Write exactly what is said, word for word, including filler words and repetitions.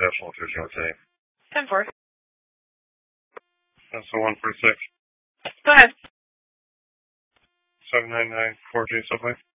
decimal two zero two. ten four. That's the one for six. Go ahead. seven nine nine four two subway.